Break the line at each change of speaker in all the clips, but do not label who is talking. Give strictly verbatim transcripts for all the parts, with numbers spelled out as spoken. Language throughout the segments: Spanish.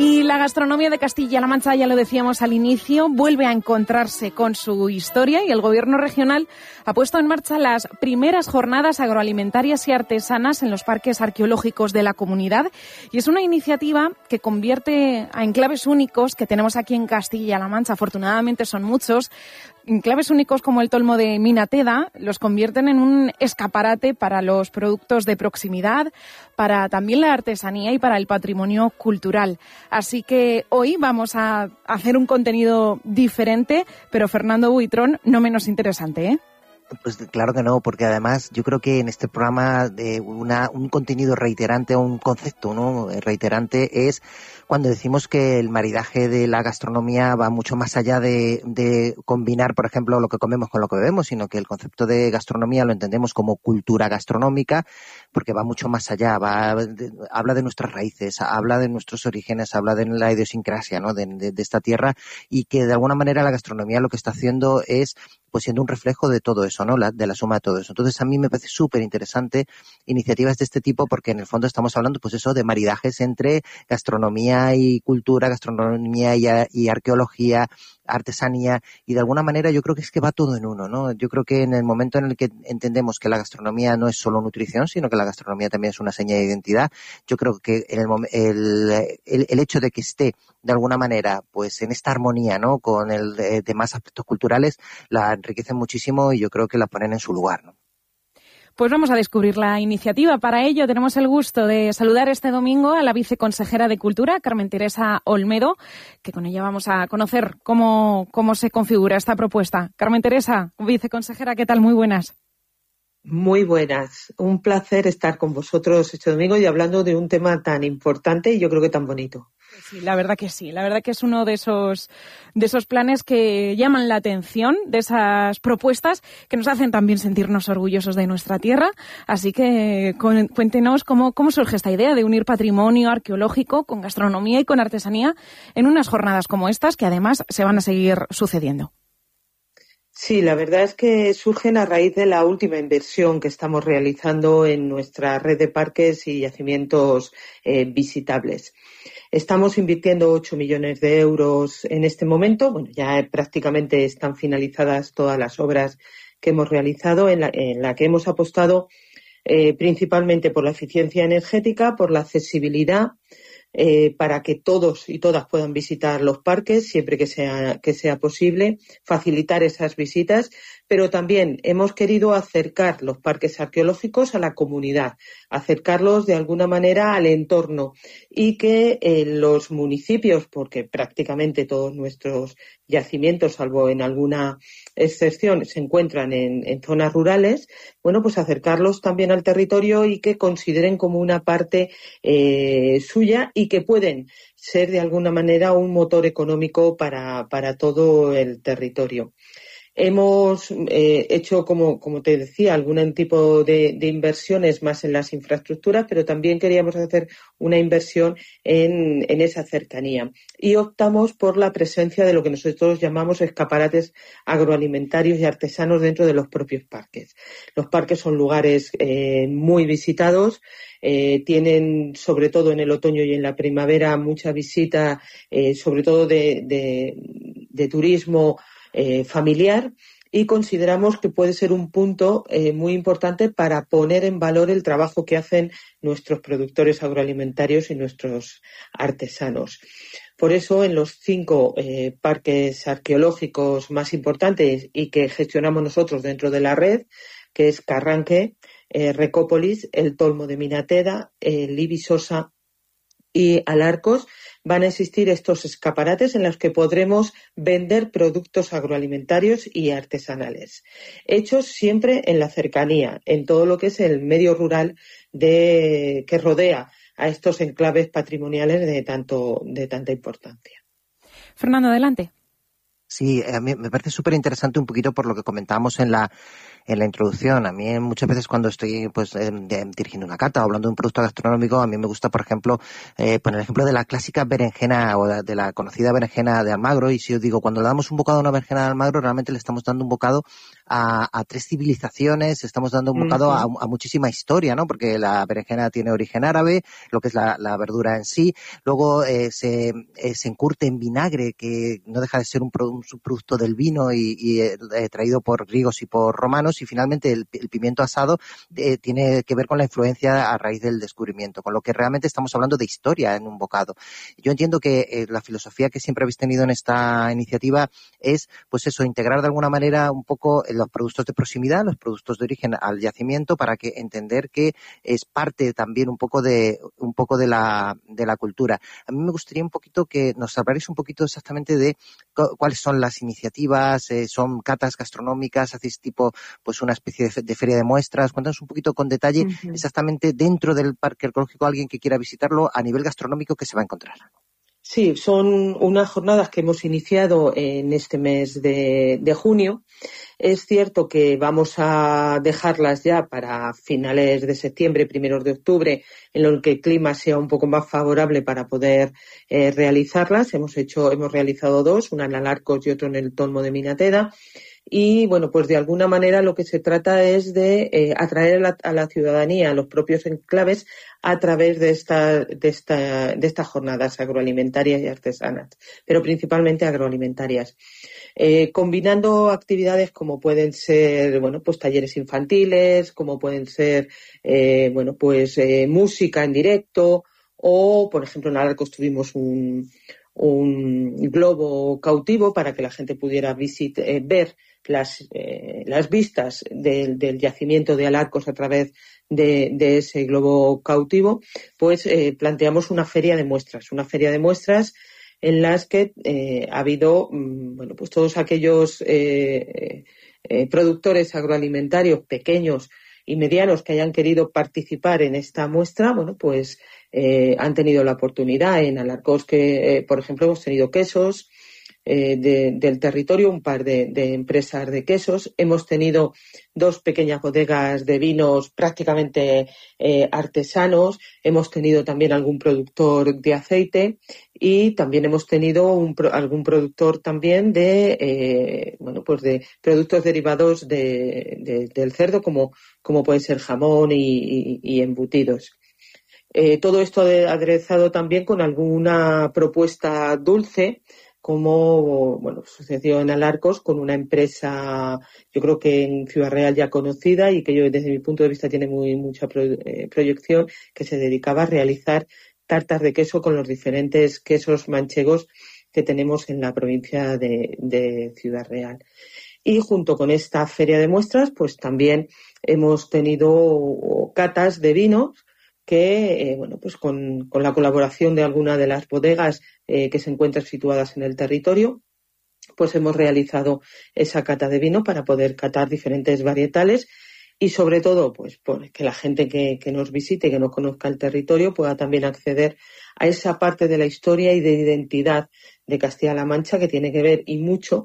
Y la gastronomía de Castilla-La Mancha, ya lo decíamos al inicio, vuelve a encontrarse con su historia y el Gobierno regional ha puesto en marcha las primeras jornadas agroalimentarias y artesanas en los parques arqueológicos de la comunidad. Y es una iniciativa que convierte a enclaves únicos que tenemos aquí en Castilla-La Mancha, afortunadamente son muchos, enclaves únicos como el Tolmo de Minateda, los convierten en un escaparate para los productos de proximidad, para también la artesanía y para el patrimonio cultural. Así que hoy vamos a hacer un contenido diferente, pero Fernando Buitrón no menos interesante, ¿eh?
Pues claro que no, porque además yo creo que en este programa de una, un contenido reiterante o un concepto, ¿no?, reiterante es cuando decimos que el maridaje de la gastronomía va mucho más allá de, de combinar, por ejemplo, lo que comemos con lo que bebemos, sino que el concepto de gastronomía lo entendemos como cultura gastronómica, porque va mucho más allá, va de, habla de nuestras raíces, habla de nuestros orígenes, habla de la idiosincrasia, ¿no?, de, de, de esta tierra, y que de alguna manera la gastronomía lo que está haciendo es pues siendo un reflejo de todo eso, ¿no?, la, de la suma de todo eso. Entonces a mí me parece súper interesante iniciativas de este tipo, porque en el fondo estamos hablando pues eso de maridajes entre gastronomía y cultura, gastronomía y, y arqueología, artesanía, y de alguna manera yo creo que es que va todo en uno, ¿no? Yo creo que en el momento en el que entendemos que la gastronomía no es solo nutrición, sino que la gastronomía también es una seña de identidad, yo creo que en el, el, el, el hecho de que esté de alguna manera pues en esta armonía, ¿no?, con el de, demás aspectos culturales, la enriquecen muchísimo y yo creo que la ponen en su lugar, ¿no?
Pues vamos a descubrir la iniciativa. Para ello tenemos el gusto de saludar este domingo a la viceconsejera de Cultura, Carmen Teresa Olmedo, que con ella vamos a conocer cómo, cómo se configura esta propuesta. Carmen Teresa, viceconsejera, ¿qué tal? Muy buenas.
Muy buenas. Un placer estar con vosotros este domingo y hablando de un tema tan importante y yo creo que tan bonito.
Sí, la verdad que sí. La verdad que es uno de esos de esos planes que llaman la atención, de esas propuestas que nos hacen también sentirnos orgullosos de nuestra tierra. Así que cuéntenos cómo, cómo surge esta idea de unir patrimonio arqueológico con gastronomía y con artesanía en unas jornadas como estas, que además se van a seguir sucediendo.
Sí, la verdad es que surgen a raíz de la última inversión que estamos realizando en nuestra red de parques y yacimientos eh, visitables. Estamos invirtiendo ocho millones de euros en este momento. Bueno, ya prácticamente están finalizadas todas las obras que hemos realizado, en la, en la que hemos apostado eh, principalmente por la eficiencia energética, por la accesibilidad, Eh, para que todos y todas puedan visitar los parques siempre que sea, que sea posible, facilitar esas visitas, pero también hemos querido acercar los parques arqueológicos a la comunidad, acercarlos de alguna manera al entorno y que eh, los municipios, porque prácticamente todos nuestros yacimientos, salvo en alguna excepción, se encuentran en, en zonas rurales, bueno, pues acercarlos también al territorio y que consideren como una parte eh, suya y que pueden ser de alguna manera un motor económico para, para todo el territorio. Hemos eh, hecho, como, como te decía, algún tipo de, de inversiones más en las infraestructuras, pero también queríamos hacer una inversión en, en esa cercanía. Y optamos por la presencia de lo que nosotros llamamos escaparates agroalimentarios y artesanos dentro de los propios parques. Los parques son lugares eh, muy visitados, eh, tienen, sobre todo en el otoño y en la primavera, mucha visita, eh, sobre todo de, de, de turismo Eh, familiar, y consideramos que puede ser un punto eh, muy importante para poner en valor el trabajo que hacen nuestros productores agroalimentarios y nuestros artesanos. Por eso, en los cinco eh, parques arqueológicos más importantes y que gestionamos nosotros dentro de la red, que es Carranque, eh, Recópolis, el Tolmo de Minateda, el Ibisosa y Alarcos, van a existir estos escaparates en los que podremos vender productos agroalimentarios y artesanales, hechos siempre en la cercanía, en todo lo que es el medio rural de, que rodea a estos enclaves patrimoniales de tanto, de tanta importancia.
Fernando, adelante.
Sí, a mí me parece súper interesante un poquito por lo que comentábamos en la en la introducción. A mí muchas veces cuando estoy pues eh, dirigiendo una cata o hablando de un producto gastronómico, a mí me gusta, por ejemplo, eh, poner el ejemplo de la clásica berenjena o de, de la conocida berenjena de Almagro. Y si os digo, cuando le damos un bocado a una berenjena de Almagro, realmente le estamos dando un bocado a, a tres civilizaciones, estamos dando un bocado uh-huh. a, a muchísima historia, ¿no? Porque la berenjena tiene origen árabe, lo que es la, la verdura en sí. Luego eh, se, eh, se encurte en vinagre, que no deja de ser un, pro, un subproducto del vino y, y eh, traído por griegos y por romanos. Y finalmente el, el pimiento asado eh, tiene que ver con la influencia a raíz del descubrimiento, con lo que realmente estamos hablando de historia en un bocado. Yo entiendo que eh, la filosofía que siempre habéis tenido en esta iniciativa es, pues eso, integrar de alguna manera un poco los productos de proximidad, los productos de origen al yacimiento, para que entender que es parte también un poco de un poco de la de la cultura. A mí me gustaría un poquito que nos hablarais un poquito exactamente de cu- cuáles son las iniciativas, eh, son catas gastronómicas, hacéis tipo pues una especie de, fe- de feria de muestras. Cuéntanos un poquito con detalle uh-huh. exactamente dentro del parque arqueológico, alguien que quiera visitarlo a nivel gastronómico, que se va a encontrar.
Sí, son unas jornadas que hemos iniciado en este mes de, de junio. Es cierto que vamos a dejarlas ya para finales de septiembre, primeros de octubre, en lo que el clima sea un poco más favorable para poder eh, realizarlas. Hemos hecho, hemos realizado dos, una en Alarcos y otro en el Tolmo de Minateda. Y bueno, pues de alguna manera lo que se trata es de eh, atraer a la, a la ciudadanía, a los propios enclaves, a través de esta, de esta, de estas jornadas agroalimentarias y artesanas, pero principalmente agroalimentarias. Eh, combinando actividades como pueden ser, bueno, pues talleres infantiles, como pueden ser, eh, bueno, pues eh, música en directo, o, por ejemplo, en Alarcos tuvimos un, un globo cautivo para que la gente pudiera visit, eh, ver las, eh, las vistas del, del yacimiento de Alarcos a través de, de ese globo cautivo. Pues eh, planteamos una feria de muestras, una feria de muestras en las que eh, ha habido, mmm, bueno, pues todos aquellos eh, eh, productores agroalimentarios pequeños y medianos que hayan querido participar en esta muestra, bueno, pues eh, han tenido la oportunidad. En Alarcos, que eh, por ejemplo hemos tenido quesos eh, de, del territorio, un par de, de empresas de quesos. Hemos tenido dos pequeñas bodegas de vinos prácticamente eh, artesanos. Hemos tenido también algún productor de aceite y también hemos tenido un, algún productor también de eh, bueno pues de productos derivados de, de, del cerdo, como, como puede ser jamón y, y, y embutidos. Eh, todo esto aderezado también con alguna propuesta dulce, como bueno sucedió en Alarcos con una empresa, yo creo que en Ciudad Real ya conocida y que yo desde mi punto de vista tiene muy mucha pro, eh, proyección, que se dedicaba a realizar tartas de queso con los diferentes quesos manchegos que tenemos en la provincia de, de Ciudad Real. Y junto con esta feria de muestras, pues también hemos tenido catas de vinos que, eh, bueno, pues con, con la colaboración de alguna de las bodegas eh, que se encuentran situadas en el territorio, pues hemos realizado esa cata de vino para poder catar diferentes varietales y sobre todo, pues, por que la gente que, que nos visite, que no conozca el territorio, pueda también acceder a esa parte de la historia y de identidad de Castilla-La Mancha que tiene que ver y mucho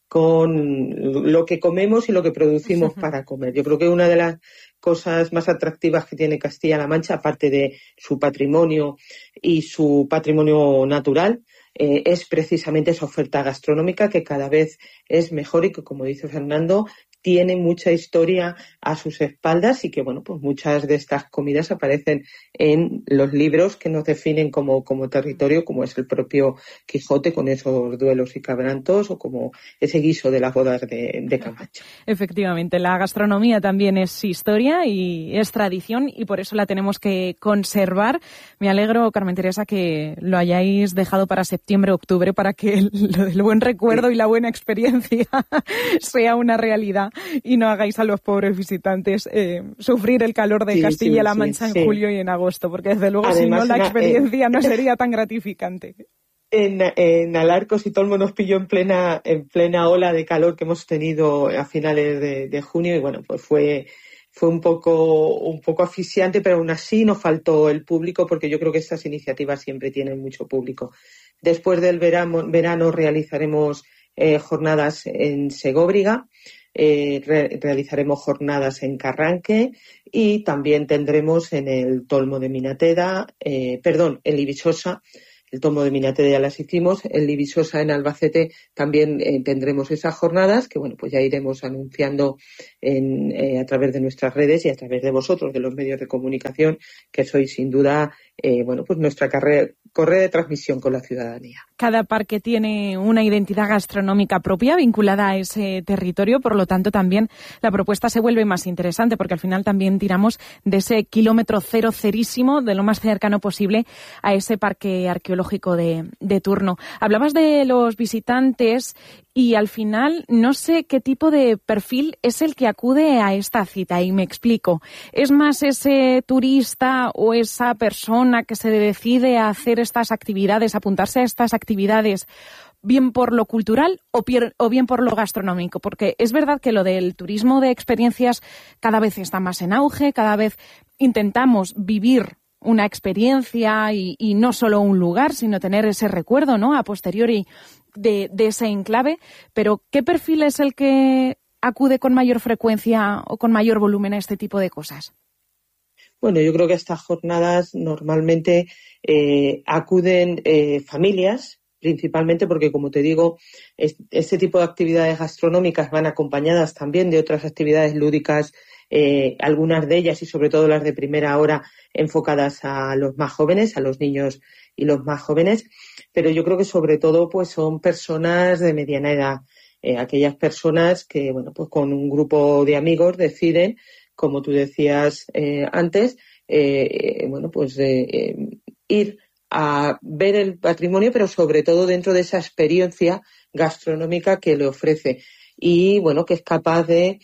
con lo que comemos y lo que producimos uh-huh. para comer. Yo creo que una de las cosas más atractivas que tiene Castilla-La Mancha, aparte de su patrimonio y su patrimonio natural, eh, es precisamente esa oferta gastronómica que cada vez es mejor y que, como dice Fernando, tiene mucha historia a sus espaldas y que, bueno, pues muchas de estas comidas aparecen en los libros que nos definen como, como territorio, como es el propio Quijote con esos duelos y quebrantos, o como ese guiso de las bodas de, de Camacho.
Efectivamente, la gastronomía también es historia y es tradición y por eso la tenemos que conservar. Me alegro, Carmen Teresa, que lo hayáis dejado para septiembre, octubre, para que el, el buen recuerdo y la buena experiencia sea una realidad y no hagáis a los pobres visitantes eh, sufrir el calor de sí, Castilla-La sí, Mancha sí, en sí. julio y en agosto, porque desde luego Además, si no la experiencia eh, no sería tan gratificante.
En, en Alarcos y Tolmo nos pilló en plena en plena ola de calor que hemos tenido a finales de, de junio y bueno, pues fue fue un poco un poco asfixiante, pero aún así nos faltó el público, porque yo creo que estas iniciativas siempre tienen mucho público. Después del verano, verano realizaremos eh, jornadas en Segóbriga, eh, re- realizaremos jornadas en Carranque y también tendremos en el Tolmo de Minateda, eh, perdón, en Libisosa. El Tomo de Minateda ya las hicimos, en Libisosa, en Albacete, también eh, tendremos esas jornadas que, bueno, pues ya iremos anunciando en, eh, a través de nuestras redes y a través de vosotros, de los medios de comunicación, que sois sin duda, eh, bueno, pues nuestra carrera, correa de transmisión con la ciudadanía.
Cada parque tiene una identidad gastronómica propia vinculada a ese territorio, por lo tanto también la propuesta se vuelve más interesante porque al final también tiramos de ese kilómetro cero cerísimo, de lo más cercano posible a ese parque arqueológico de, de turno. Hablabas de los visitantes y al final no sé qué tipo de perfil es el que acude a esta cita y me explico. ¿Es más ese turista o esa persona que se decide a hacer estas actividades, apuntarse a estas actividades, bien por lo cultural o, pier, o bien por lo gastronómico? Porque es verdad que lo del turismo de experiencias cada vez está más en auge, cada vez intentamos vivir una experiencia y, y no solo un lugar, sino tener ese recuerdo, ¿no?, a posteriori de, de ese enclave. Pero ¿qué perfil es el que acude con mayor frecuencia o con mayor volumen a este tipo de cosas?
Bueno, yo creo que a estas jornadas normalmente eh, acuden eh, familias, principalmente porque, como te digo, es, este tipo de actividades gastronómicas van acompañadas también de otras actividades lúdicas, eh, algunas de ellas y sobre todo las de primera hora enfocadas a los más jóvenes, a los niños y los más jóvenes, pero yo creo que sobre todo pues son personas de mediana edad, eh, aquellas personas que, bueno, pues con un grupo de amigos deciden, como tú decías eh, antes, eh, bueno, pues eh, eh, ir a ver el patrimonio, pero sobre todo dentro de esa experiencia gastronómica que le ofrece y, bueno, que es capaz de,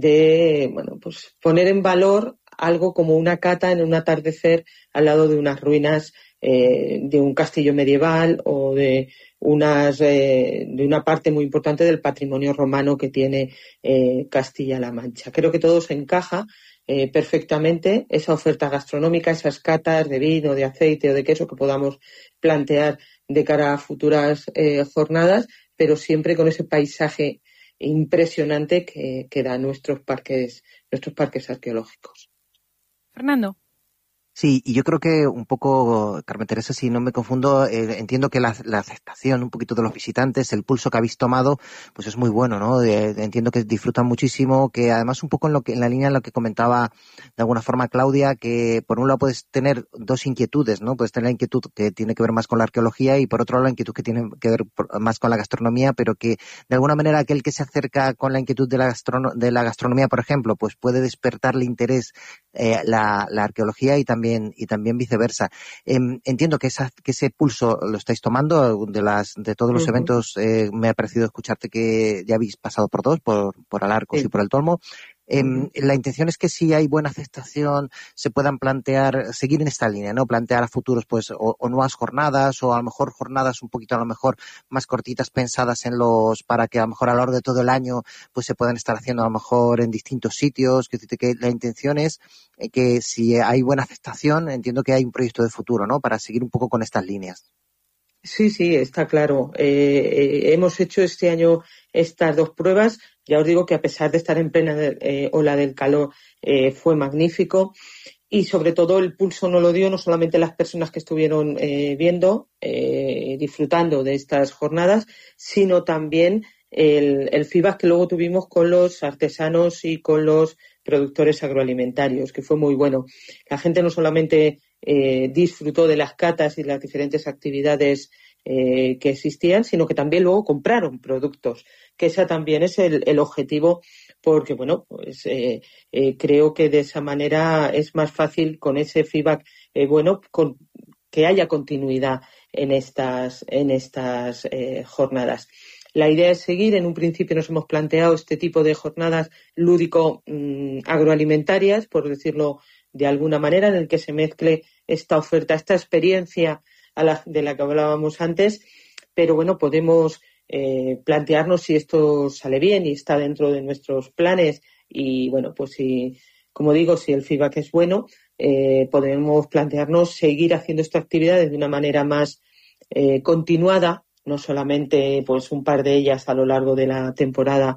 de bueno, pues poner en valor algo como una cata en un atardecer al lado de unas ruinas eh, de un castillo medieval o de unas eh, de una parte muy importante del patrimonio romano que tiene eh, Castilla-La Mancha. Creo que todo se encaja eh, perfectamente, esa oferta gastronómica, esas catas de vino, de aceite o de queso que podamos plantear de cara a futuras eh, jornadas, pero siempre con ese paisaje impresionante que, que dan nuestros parques, nuestros parques arqueológicos.
Fernando.
Sí, y yo creo que un poco, Carmen Teresa, si no me confundo, eh, entiendo que la, la aceptación un poquito de los visitantes, el pulso que habéis tomado, pues es muy bueno, ¿no? De, de, entiendo que disfrutan muchísimo, que además un poco en lo que en la línea en lo que comentaba de alguna forma Claudia, que por un lado puedes tener dos inquietudes, ¿no? Puedes tener la inquietud que tiene que ver más con la arqueología y por otro lado la inquietud que tiene que ver más con la gastronomía, pero que de alguna manera aquel que se acerca con la inquietud de la, gastrono, de la gastronomía, por ejemplo, pues puede despertarle interés eh, la, la arqueología y también y también viceversa. Eh, entiendo que, esa, que ese pulso lo estáis tomando de las de todos los uh-huh. eventos. Eh, me ha parecido escucharte que ya habéis pasado por dos, por, por Alarcos sí. y por el Tolmo. Eh, uh-huh. La intención es que si hay buena aceptación se puedan plantear, seguir en esta línea, ¿no? Plantear a futuros pues o, o nuevas jornadas o a lo mejor jornadas un poquito a lo mejor más cortitas pensadas en los, para que a lo mejor a lo largo de todo el año pues se puedan estar haciendo a lo mejor en distintos sitios, que, que la intención es que si hay buena aceptación, entiendo que hay un proyecto de futuro, ¿no? Para seguir un poco con estas líneas.
Sí, sí, está claro. Eh, eh, hemos hecho este año estas dos pruebas. Ya os digo que a pesar de estar en plena eh, ola del calor, eh, fue magnífico. Y sobre todo el pulso no lo dio no solamente las personas que estuvieron eh, viendo, eh, disfrutando de estas jornadas, sino también el, el feedback que luego tuvimos con los artesanos y con los productores agroalimentarios, que fue muy bueno. La gente no solamente eh, disfrutó de las catas y las diferentes actividades eh, que existían, sino que también luego compraron productos, que ese también es el, el objetivo, porque bueno, pues eh, eh, creo que de esa manera es más fácil con ese feedback eh, bueno, con, que haya continuidad en estas, en estas eh, jornadas. La idea es seguir. En un principio nos hemos planteado este tipo de jornadas lúdico mmm, agroalimentarias, por decirlo de alguna manera, en el que se mezcle esta oferta, esta experiencia a la, de la que hablábamos antes, pero bueno, podemos eh, plantearnos si esto sale bien y está dentro de nuestros planes y bueno, pues si, como digo, si el feedback es bueno, eh, podemos plantearnos seguir haciendo esta actividad de una manera más eh, continuada, no solamente pues un par de ellas a lo largo de la temporada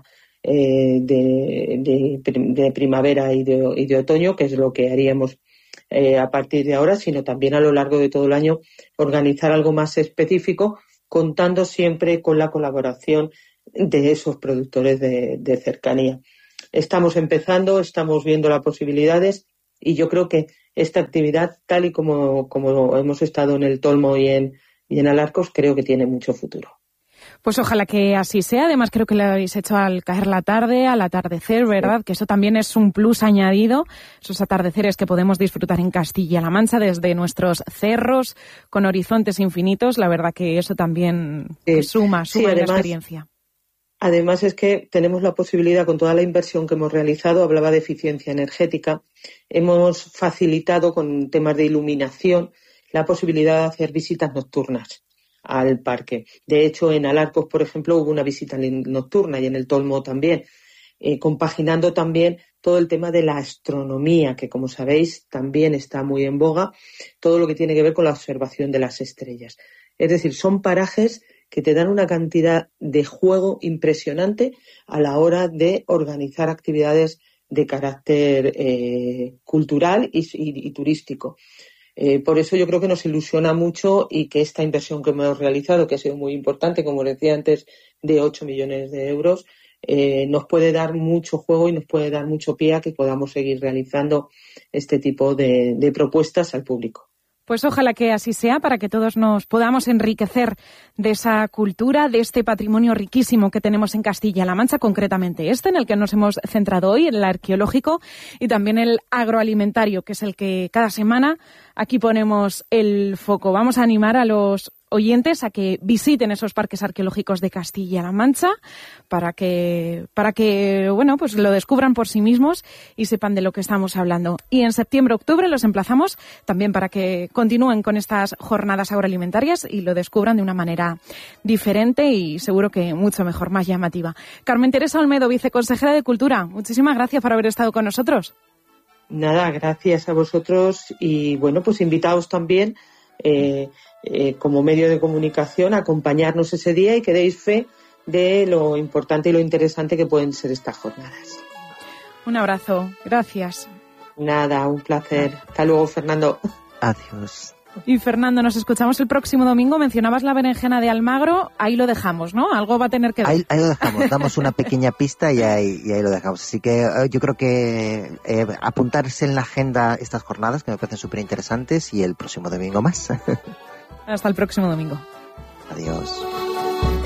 eh, de, de, de primavera y de, y de otoño, que es lo que haríamos eh, a partir de ahora, sino también a lo largo de todo el año organizar algo más específico, contando siempre con la colaboración de esos productores de, de cercanía. Estamos empezando, estamos viendo las posibilidades y yo creo que esta actividad, tal y como, como hemos estado en el Tolmo y en, y en Alarcos, creo que tiene mucho futuro.
Pues ojalá que así sea. Además, creo que lo habéis hecho al caer la tarde, al atardecer, ¿verdad? Sí. Que eso también es un plus añadido, esos atardeceres que podemos disfrutar en Castilla-La Mancha desde nuestros cerros con horizontes infinitos. La verdad que eso también sí. pues, suma, suma sí, además, la experiencia.
Además es que tenemos la posibilidad, con toda la inversión que hemos realizado, hablaba de eficiencia energética, hemos facilitado con temas de iluminación la posibilidad de hacer visitas nocturnas al parque. De hecho, en Alarcos, por ejemplo, hubo una visita nocturna y en el Tolmo también, eh, compaginando también todo el tema de la astronomía, que como sabéis también está muy en boga, todo lo que tiene que ver con la observación de las estrellas. Es decir, son parajes que te dan una cantidad de juego impresionante a la hora de organizar actividades de carácter eh, cultural y, y, y turístico. Eh, por eso yo creo que nos ilusiona mucho y que esta inversión que hemos realizado, que ha sido muy importante, como decía antes, de ocho millones de euros, eh, nos puede dar mucho juego y nos puede dar mucho pie a que podamos seguir realizando este tipo de, de propuestas al público.
Pues ojalá que así sea, para que todos nos podamos enriquecer de esa cultura, de este patrimonio riquísimo que tenemos en Castilla-La Mancha, concretamente este en el que nos hemos centrado hoy, el arqueológico, y también el agroalimentario, que es el que cada semana aquí ponemos el foco. Vamos a animar a los oyentes a que visiten esos parques arqueológicos de Castilla-La Mancha para que, para que, bueno, pues lo descubran por sí mismos y sepan de lo que estamos hablando. Y en septiembre, octubre los emplazamos también para que continúen con estas jornadas agroalimentarias y lo descubran de una manera diferente y seguro que mucho mejor, más llamativa. Carmen Teresa Olmedo, viceconsejera de Cultura, muchísimas gracias por haber estado con nosotros.
Nada, gracias a vosotros y bueno, pues invitaos también eh, eh, como medio de comunicación a acompañarnos ese día y que deis fe de lo importante y lo interesante que pueden ser estas jornadas.
Un abrazo, gracias.
Nada, un placer. Hasta luego, Fernando.
Adiós.
Y Fernando, nos escuchamos el próximo domingo. Mencionabas la berenjena de Almagro, ahí lo dejamos, ¿no? Algo va a tener que ver.
Ahí, ahí lo dejamos, damos una pequeña pista y ahí, y ahí lo dejamos. Así que eh, yo creo que eh, apuntarse en la agenda estas jornadas, que me parecen súper interesantes, y el próximo domingo más.
Hasta el próximo domingo.
Adiós.